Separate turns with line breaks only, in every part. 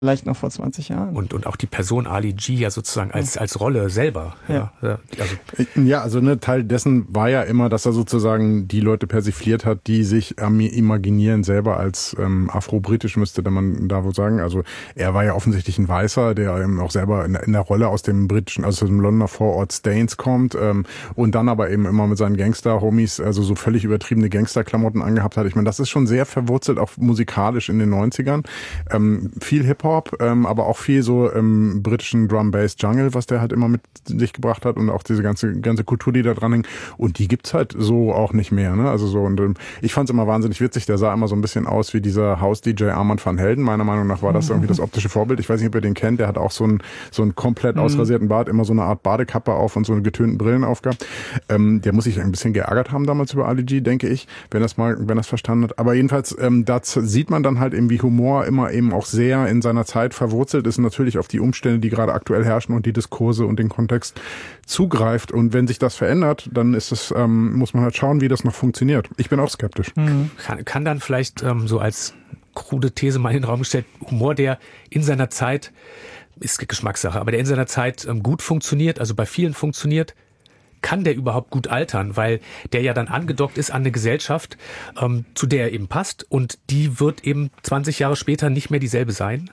vielleicht noch vor 20 Jahren.
Und auch die Person Ali G ja sozusagen als Rolle selber.
Ja.
Also Teil dessen war ja immer, dass er sozusagen die Leute persifliert hat, die sich imaginieren selber als afro-britisch, müsste man da wohl sagen. Also er war ja offensichtlich ein Weißer, der eben auch selber in der Rolle aus dem britischen, also aus dem Londoner Vorort Staines kommt und dann aber eben immer mit seinen Gangster-Homies, also so völlig übertriebene Gangster-Klamotten angehabt hat. Ich meine, das ist schon sehr verwurzelt, auch musikalisch in den 90ern. Viel Hip-Hop, aber auch viel so im britischen Drum-Bass-Jungle, was der halt immer mit sich gebracht hat und auch diese ganze Kultur, die da dran hängt. Und die gibt's halt so auch nicht mehr, ne? Also so, und ich fand's immer wahnsinnig witzig. Der sah immer so ein bisschen aus wie dieser House-DJ Armand van Helden. Meiner Meinung nach war das irgendwie das optische Vorbild. Ich weiß nicht, ob ihr den kennt. Der hat auch so einen komplett ausrasierten Bart, immer so eine Art Badekappe auf und so eine getönten Brillen aufgehabt. Der muss sich ein bisschen geärgert haben damals über Ali G, denke ich, wenn das verstanden hat. Aber jedenfalls, da sieht man dann halt eben, wie Humor immer eben auch sehr in seiner Zeit verwurzelt ist, natürlich auf die Umstände, die gerade aktuell herrschen und die Diskurse und den Kontext zugreift. Und wenn sich das verändert, dann ist es, muss man halt schauen, wie das noch funktioniert. Ich bin auch skeptisch.
Kann dann vielleicht so als krude These mal in den Raum gestellt, Humor, der in seiner Zeit, ist Geschmackssache, aber der in seiner Zeit gut funktioniert, also bei vielen funktioniert, kann der überhaupt gut altern, weil der ja dann angedockt ist an eine Gesellschaft, zu der er eben passt und die wird eben 20 Jahre später nicht mehr dieselbe sein?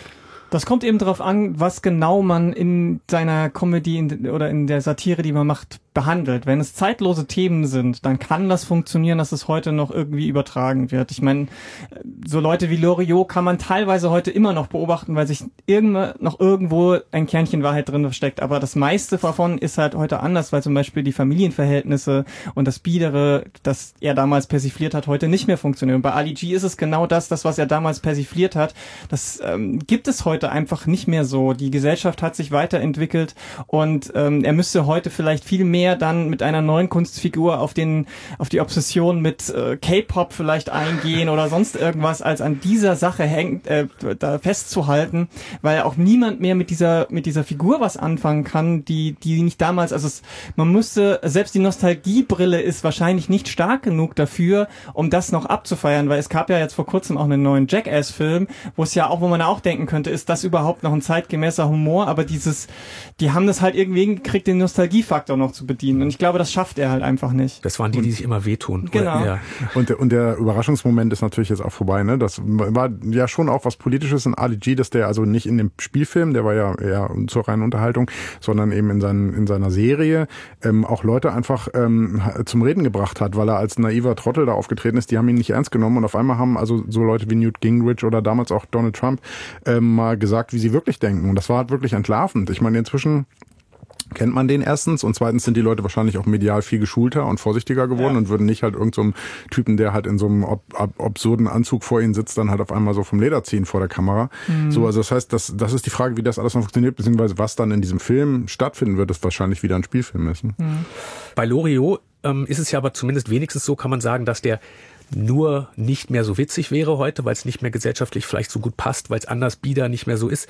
Das kommt eben darauf an, was genau man in seiner Comedy oder in der Satire, die man macht, behandelt. Wenn es zeitlose Themen sind, dann kann das funktionieren, dass es heute noch irgendwie übertragen wird. Ich meine, so Leute wie Loriot kann man teilweise heute immer noch beobachten, weil sich noch irgendwo ein Kernchen Wahrheit drin versteckt. Aber das meiste davon ist halt heute anders, weil zum Beispiel die Familienverhältnisse und das Biedere, das er damals persifliert hat, heute nicht mehr funktionieren. Und bei Ali G ist es genau das, was er damals persifliert hat. Das gibt es heute einfach nicht mehr so. Die Gesellschaft hat sich weiterentwickelt und er müsste heute vielleicht viel mehr dann mit einer neuen Kunstfigur auf die Obsession mit K-Pop vielleicht eingehen oder sonst irgendwas, als an dieser Sache da festzuhalten, weil auch niemand mehr mit dieser Figur was anfangen kann, die nicht damals, also man müsste, selbst die Nostalgiebrille ist wahrscheinlich nicht stark genug dafür, um das noch abzufeiern, weil es gab ja jetzt vor kurzem auch einen neuen Jackass-Film, wo man auch denken könnte, ist das überhaupt noch ein zeitgemäßer Humor, aber die haben das halt irgendwie hingekriegt, den Nostalgiefaktor noch zu bedienen. Und ich glaube, das schafft er halt einfach nicht.
Das waren die sich immer wehtun.
Genau.
Ja.
Und der Überraschungsmoment ist natürlich jetzt auch vorbei, ne? Das war ja schon auch was Politisches in Ali G, dass der also nicht in dem Spielfilm, der war ja eher zur reinen Unterhaltung, sondern eben in seiner Serie auch Leute einfach zum Reden gebracht hat, weil er als naiver Trottel da aufgetreten ist. Die haben ihn nicht ernst genommen und auf einmal haben also so Leute wie Newt Gingrich oder damals auch Donald Trump mal gesagt, wie sie wirklich denken. Und das war halt wirklich entlarvend. Ich meine, inzwischen kennt man den erstens und zweitens sind die Leute wahrscheinlich auch medial viel geschulter und vorsichtiger geworden und würden nicht halt irgendeinem Typen, der halt in so einem absurden Anzug vor ihnen sitzt, dann halt auf einmal so vom Leder ziehen vor der Kamera. So, also das heißt, das ist die Frage, wie das alles noch funktioniert, beziehungsweise was dann in diesem Film stattfinden wird, das wahrscheinlich wieder ein Spielfilm ist.
Bei Loriot ist es ja aber zumindest wenigstens so, kann man sagen, dass der nur nicht mehr so witzig wäre heute, weil es nicht mehr gesellschaftlich vielleicht so gut passt, weil es anders bieder nicht mehr so ist.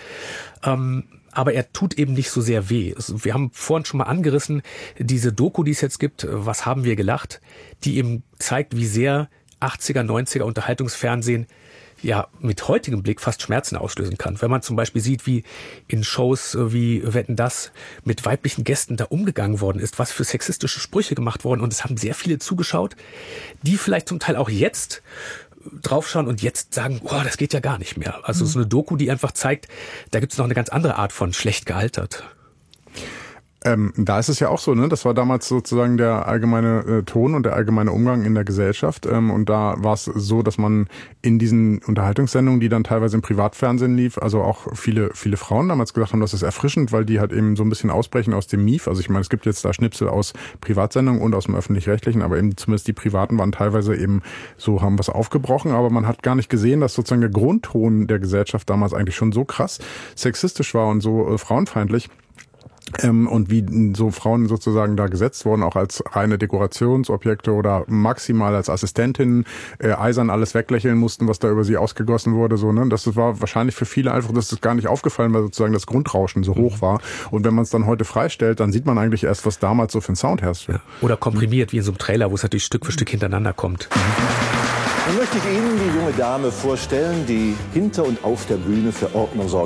Aber er tut eben nicht so sehr weh. Wir haben vorhin schon mal angerissen, diese Doku, die es jetzt gibt, Was haben wir gelacht, die eben zeigt, wie sehr 80er, 90er Unterhaltungsfernsehen ja mit heutigem Blick fast Schmerzen auslösen kann. Wenn man zum Beispiel sieht, wie in Shows wie Wetten, dass mit weiblichen Gästen da umgegangen worden ist, was für sexistische Sprüche gemacht worden und es haben sehr viele zugeschaut, die vielleicht zum Teil auch jetzt draufschauen und jetzt sagen, oh, das geht ja gar nicht mehr. Also so eine Doku, die einfach zeigt, da gibt es noch eine ganz andere Art von schlecht gealtert.
Da ist es ja auch so, ne? Das war damals sozusagen der allgemeine Ton und der allgemeine Umgang in der Gesellschaft. Und da war es so, dass man in diesen Unterhaltungssendungen, die dann teilweise im Privatfernsehen lief, also auch viele Frauen damals gesagt haben, das ist erfrischend, weil die halt eben so ein bisschen ausbrechen aus dem Mief. Also ich meine, es gibt jetzt da Schnipsel aus Privatsendungen und aus dem Öffentlich-Rechtlichen, aber eben zumindest die privaten waren teilweise eben so, haben was aufgebrochen. Aber man hat gar nicht gesehen, dass sozusagen der Grundton der Gesellschaft damals eigentlich schon so krass sexistisch war und so frauenfeindlich. Und wie so Frauen sozusagen da gesetzt wurden, auch als reine Dekorationsobjekte oder maximal als Assistentinnen, eisern alles weglächeln mussten, was da über sie ausgegossen wurde, so, ne? Das war wahrscheinlich für viele einfach, das ist gar nicht aufgefallen, weil sozusagen das Grundrauschen so hoch war. Und wenn man es dann heute freistellt, dann sieht man eigentlich erst, was damals so für ein Sound herrscht.
Oder komprimiert, wie in so einem Trailer, wo es natürlich Stück für Stück hintereinander kommt.
Nun möchte ich Ihnen die junge Dame vorstellen, die hinter und auf der Bühne für Ordnung sorgt.